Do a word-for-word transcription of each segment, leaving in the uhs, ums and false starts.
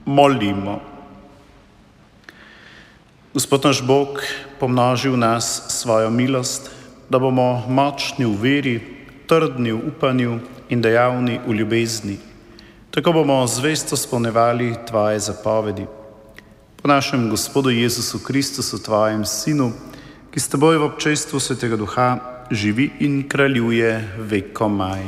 Molimo. Gospod naš Bog, pomnoži v nas svojo milost, da bomo močni v veri, trdni v upanju in dejavni v ljubezni. Tako bomo zvesto izpolnjevali tvoje zapovedi. Po našem Gospodu Jezusu Kristusu, tvojem Sinu, ki s teboj v občestvu Svetega Duha živi in kraljuje vekomaj.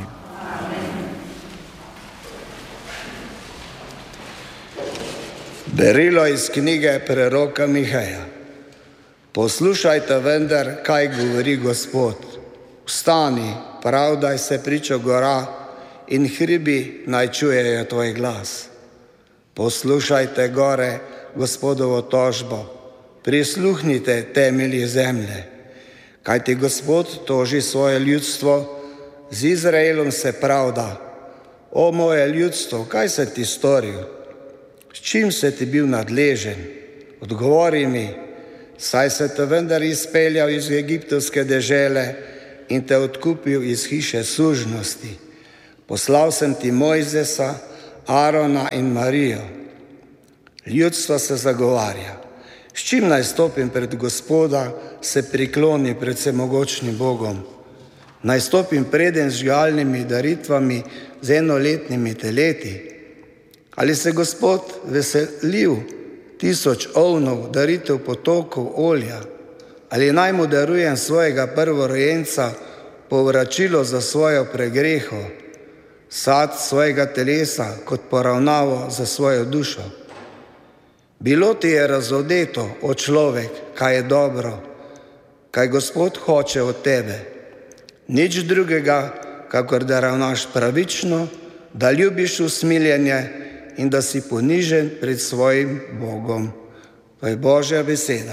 Berilo iz knjige preroka Miheja. Poslušajte vendar, kaj govori Gospod. Vstani, pravdaj se pričo gora in hribi naj čujejo tvoj glas. Poslušajte gore Gospodovo tožbo, prisluhnite temelji zemlje. Kajti Gospod toži svoje ljudstvo, z Izraelom se pravda. O moje ljudstvo, kaj se ti storil? S čim se ti bil nadležen? Odgovori mi, saj se te vendar izpeljal iz egiptovske dežele in te odkupil iz hiše sužnosti. Poslal sem ti Mojzesa, Arona in Marijo. Ljudstvo se zagovarja. S čim naj stopim pred Gospoda, se prikloni pred vsemogočnim Bogom? Naj stopim preden z žgalnimi daritvami, z enoletnimi teleti? Ali se Gospod veselil tisoč ovnov, daritev potokov olja? Ali naj mu darujem svojega prvorojenca, povračilo za svojo pregreho, sad svojega telesa kot poravnavo za svojo dušo? Bilo ti je razodeto, o človek, kaj je dobro, kaj Gospod hoče od tebe. Nič drugega, kakor da ravnaš pravično, da ljubiš usmiljenje in da si ponižen pred svojim Bogom. To je Božja beseda.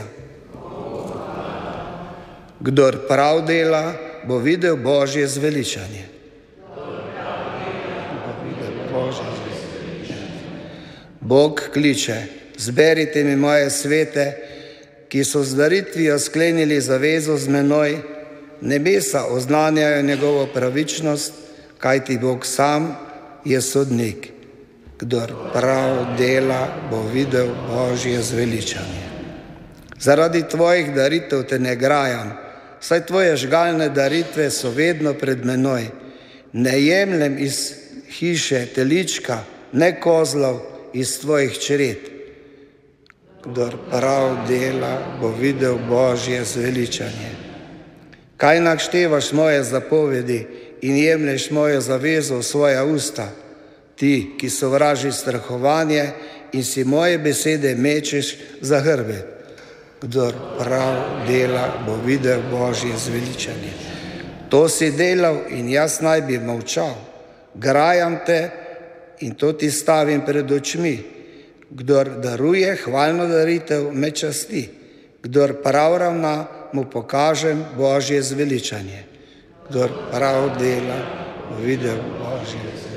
Kdor prav dela, bo videl Božje zveličanje. Bog kliče, zberite mi moje svete, ki so z daritvijo sklenili zavezo z menoj, nebesa oznanjajo njegovo pravičnost, kajti Bog sam je sodnik. Kdor prav dela, bo videl Božje zveličanje. Zaradi tvojih daritev te ne grajam, saj tvoje žgalne daritve so vedno pred menoj. Ne jemljem iz hiše telička, ne kozlov iz tvojih čred. Kdor prav dela, bo videl Božje zveličanje. Kaj naštevaš moje zapovedi in jemlješ mojo zavezo v svoja usta? Ti, ki sovražiš strahovanje in si moje besede mečeš za hrbet. Kdor prav dela, bo videl Božje zveličanje. To si delal in jaz naj bi molčal. Grajam te in to ti stavim pred očmi. Kdor daruje hvalno daritev, me časti. Kdor prav ravna, mu pokažem Božje zveličanje. Kdor prav dela, bo videl Božje zveličanje.